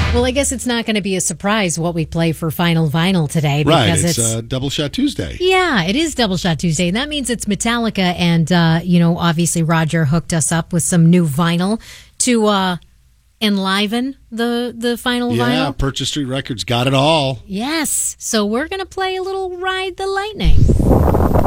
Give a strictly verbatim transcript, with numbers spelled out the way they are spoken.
Well, I guess it's not going to be a surprise what we play for Final Vinyl today. Right, Because it's, it's uh, Double Shot Tuesday. Yeah, it is Double Shot Tuesday, and that means it's Metallica. And, uh, you know, obviously Roger hooked us up with some new vinyl to uh, enliven the, the final Yeah, vinyl. Purchase Street Records got it all. Yes. So we're going to play a little Ride the Lightning.